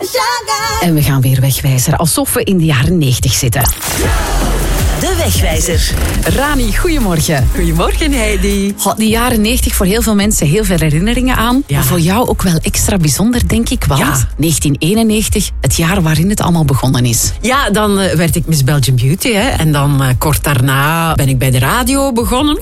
En we gaan weer wegwijzen, alsof we in de jaren 90 zitten. De Wegwijzer. Rani, goedemorgen. Goedemorgen, Heidi. De jaren 90, voor heel veel mensen heel veel herinneringen aan. Ja. Maar voor jou ook wel extra bijzonder, denk ik. Want 1991, het jaar waarin het allemaal begonnen is. Ja, dan werd ik Miss Belgian Beauty. Hè. En dan kort daarna ben ik bij de radio begonnen.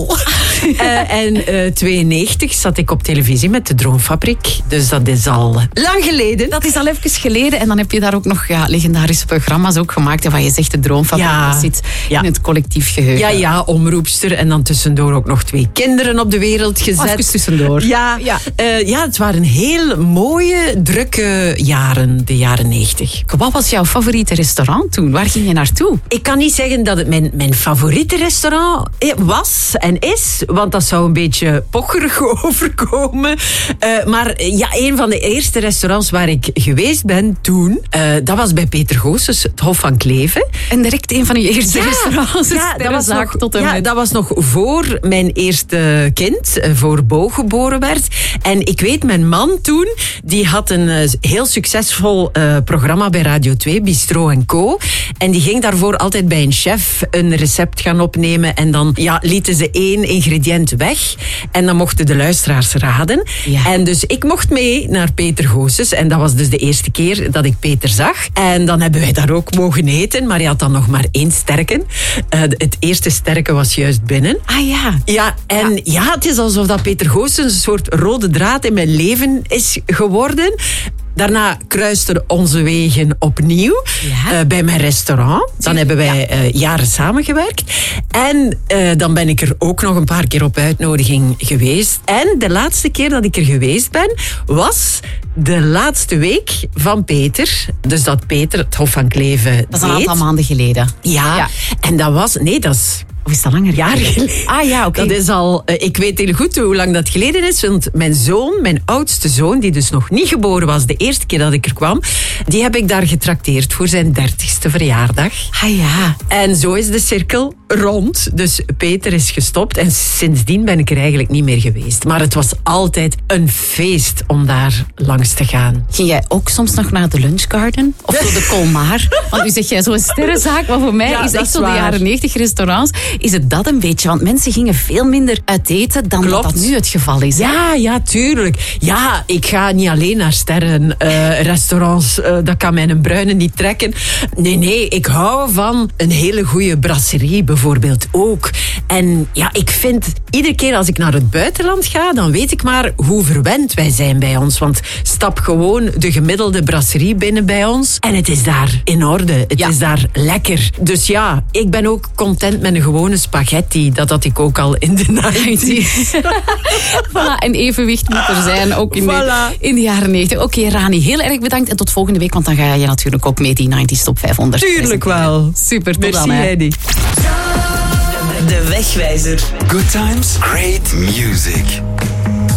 En 92 zat ik op televisie met de Droomfabriek. Dus dat is al lang geleden. Dat is al even geleden. En dan heb je daar ook nog legendarische programma's ook gemaakt. En waar je zegt, de Droomfabriek dat zit in het collectief geheugen. Ja, omroepster. En dan tussendoor ook nog 2 kinderen op de wereld gezet. Even tussendoor. Ja, het waren heel mooie, drukke jaren, de jaren 90. Wat was jouw favoriete restaurant toen? Waar ging je naartoe? Ik kan niet zeggen dat het mijn favoriete restaurant was en is, want dat zou een beetje pocherig overkomen. Maar een van de eerste restaurants waar ik geweest ben toen, dat was bij Peter Goossens, het Hof van Kleve. En direct een van je eerste restaurants. Dat was nog voor mijn eerste kind, voor Bo geboren werd. En ik weet, mijn man toen, die had een heel succesvol programma bij Radio 2, Bistro & Co. En die ging daarvoor altijd bij een chef een recept gaan opnemen. En dan lieten ze 1 ingrediënt weg. En dan mochten de luisteraars raden. Ja. En dus ik mocht mee naar Peter Goossens. En dat was dus de eerste keer dat ik Peter zag. En dan hebben wij daar ook mogen eten. Maar hij had dan nog maar 1 sterke. Het eerste sterke was juist binnen. Ah ja. Ja, en het is alsof dat Peter Goossens een soort rode draad in mijn leven is geworden. Daarna kruisten onze wegen opnieuw bij mijn restaurant. Dan hebben wij jaren samengewerkt. En dan ben ik er ook nog een paar keer op uitnodiging geweest. En de laatste keer dat ik er geweest ben, was de laatste week van Peter. Dus dat Peter het Hof van Kleve deed. Dat is een aantal maanden geleden. Ja. En dat was... Nee, dat is... Of is dat langer jaren geleden? Ah ja, oké. Dat is al... Ik weet heel goed hoe lang dat geleden is. Want mijn oudste zoon, die dus nog niet geboren was, de eerste keer dat ik er kwam, die heb ik daar getrakteerd voor zijn 30ste verjaardag. Ah ja. En zo is de cirkel rond. Dus Peter is gestopt. En sindsdien ben ik er eigenlijk niet meer geweest. Maar het was altijd een feest om daar langs te gaan. Ging jij ook soms nog naar de Lunch Garden? Of zo de Colmar? Want nu zeg jij zo'n sterrenzaak. Maar voor mij is echt zo de jaren 90 restaurants. Is het dat een beetje? Want mensen gingen veel minder uit eten dan dat nu het geval is. Ja, tuurlijk. Ja, ik ga niet alleen naar sterrenrestaurants. Dat kan mijn bruine niet trekken. Nee, ik hou van een hele goede brasserie bijvoorbeeld ook. En ik vind, iedere keer als ik naar het buitenland ga, dan weet ik maar hoe verwend wij zijn bij ons. Want stap gewoon de gemiddelde brasserie binnen bij ons. En het is daar in orde. Het is daar lekker. Dus ik ben ook content met een gewone spaghetti. Dat had ik ook al in de 90's. Voilà, en evenwicht moet er zijn, ook in de jaren 90. Oké, Rani, heel erg bedankt en tot volgende week, want dan ga je natuurlijk ook mee die 90's Top 500. Tuurlijk wel. Super, tot dan. Merci, De Wegwijzer. Good times, great music.